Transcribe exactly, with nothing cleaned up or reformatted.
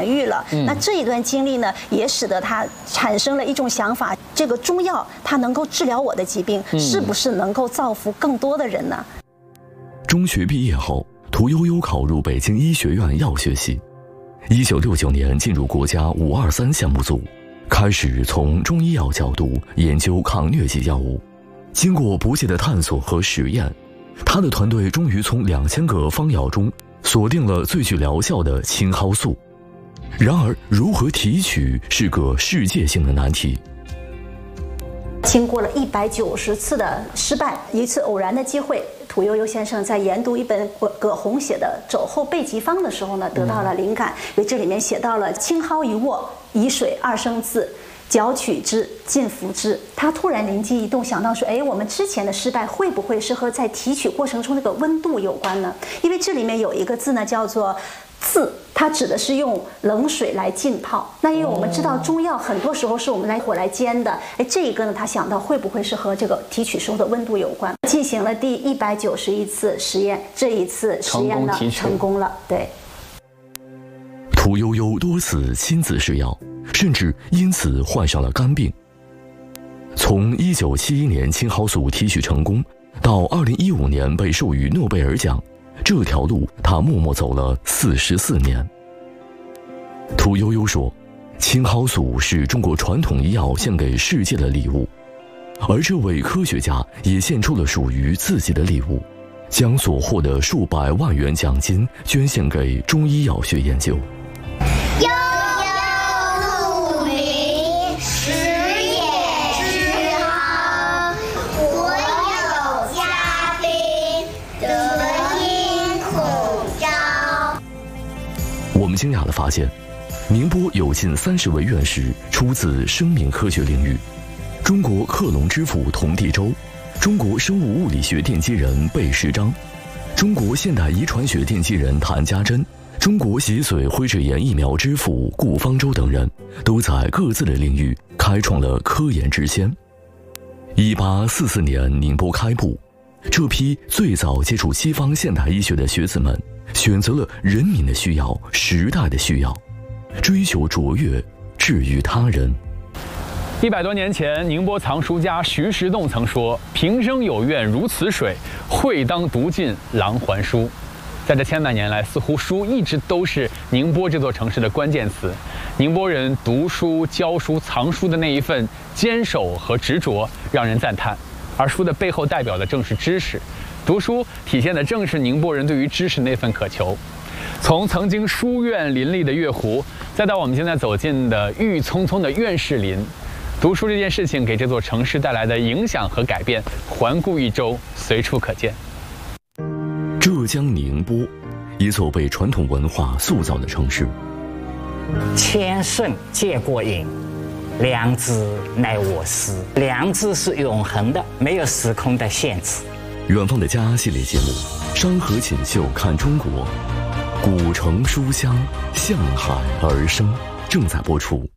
痊愈了。嗯、那这一段经历呢，也使得他产生了一种想法：这个中药它能够治疗我的疾病，嗯、是不是能够造福更多的人呢？ 中学毕业后，屠呦呦考入北京医学院药学系。一九六九年进入国家五二三项目组，开始从中医药角度研究抗疟疾药物。经过不懈的探索和实验，他的团队终于从两千个方药中锁定了最具疗效的青蒿素。然而，如何提取是个世界性的难题。 经过了一百九十次的失败，一次偶然的机会，屠呦呦先生在研读一本葛洪写的《肘后备急方》的时候呢，得到了灵感，因为这里面写到了青蒿一握，以水二升渍，绞取之，尽服之。他突然灵机一动，想到说，哎，我们之前的失败会不会是和在提取过程中那个温度有关呢？因为这里面有一个字呢，叫做渍，它指的是用冷水来浸泡。那因为我们知道中药很多时候是我们来火来煎的，哎，这一个呢，他想到会不会是和这个提取时候的温度有关？进行了第一百九十一次实验，这一次实验呢成功了。对。 屠呦呦多次亲自试药，甚至因此患上了肝病。从一九七一年青蒿素提取成功，到二零一五年被授予诺贝尔奖，这条路他默默走了四十四年。屠呦呦说，青蒿素是中国传统医药献给世界的礼物，而这位科学家也献出了属于自己的礼物，将所获的数百万元奖金捐献给中医药学研究。 悠悠鹿鸣，食野之蒿。我有嘉宾，得因孔昭。 我们惊讶地发现，宁波有近三十位院士出自生命科学领域。中国克隆之父童第周，中国生物物理学奠基人贝石章，中国现代遗传学奠基人谭家珍，中国脊髓灰质炎疫苗之父顾方舟等人，都在各自的领域开创了科研之先。一八四四年宁波开埠，这批最早接触西方现代医学的学子们，选择了人民的需要、时代的需要，追求卓越，治愈他人。 一百多年前，宁波藏书家徐石栋曾说：“平生有愿如此水，会当读尽琅还书。”在这千百年来，似乎书一直都是宁波这座城市的关键词。宁波人读书、教书、藏书的那一份坚守和执着，让人赞叹。而书的背后代表的正是知识，读书体现的正是宁波人对于知识那份渴求。从曾经书院林立的月湖，再到我们现在走进的郁郁葱葱的院士林，读书这件事情给这座城市带来的影响和改变，环顾一周，随处可见。 浙江宁波，一座被传统文化塑造的城市。 千圣借过引，良知乃我师。良知是永恒的，没有时空的限制。 远方的家系列节目《山河锦绣看中国》，古城书香向海而生，正在播出。